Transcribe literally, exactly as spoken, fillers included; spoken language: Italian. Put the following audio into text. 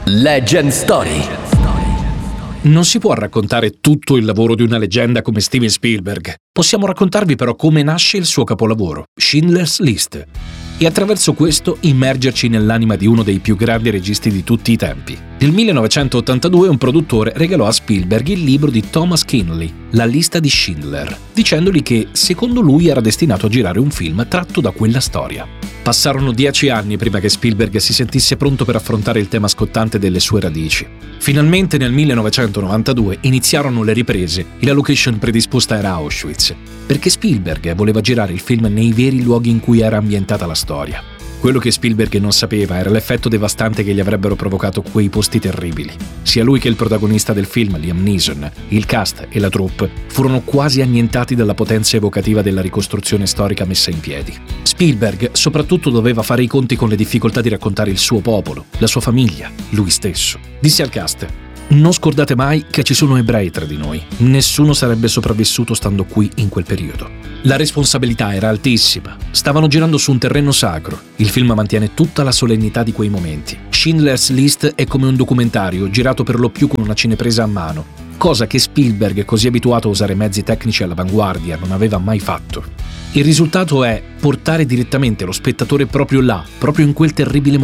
Legend Story. Non si può raccontare tutto il lavoro di una leggenda come Steven Spielberg. Possiamo raccontarvi però come nasce il suo capolavoro, Schindler's List, e attraverso questo immergerci nell'anima di uno dei più grandi registi di tutti i tempi. Nel millenovecentottantadue un produttore regalò a Spielberg il libro di Thomas Kearsley, La lista di Schindler, dicendogli che secondo lui era destinato a girare un film tratto da quella storia. Passarono dieci anni prima che Spielberg si sentisse pronto per affrontare il tema scottante delle sue radici. Finalmente nel millenovecentonovantadue iniziarono le riprese e la location predisposta era Auschwitz, perché Spielberg voleva girare il film nei veri luoghi in cui era ambientata la storia. Quello che Spielberg non sapeva era l'effetto devastante che gli avrebbero provocato quei posti terribili. Sia lui che il protagonista del film, Liam Neeson, il cast e la troupe furono quasi annientati dalla potenza evocativa della ricostruzione storica messa in piedi. Spielberg soprattutto doveva fare i conti con le difficoltà di raccontare il suo popolo, la sua famiglia, lui stesso. Disse al cast: «Non scordate mai che ci sono ebrei tra di noi. Nessuno sarebbe sopravvissuto stando qui in quel periodo». La responsabilità era altissima. Stavano girando su un terreno sacro. Il film mantiene tutta la solennità di quei momenti. Schindler's List è come un documentario girato per lo più con una cinepresa a mano, cosa che Spielberg, così abituato a usare mezzi tecnici all'avanguardia, non aveva mai fatto. Il risultato è portare direttamente lo spettatore proprio là, proprio in quel terribile momento.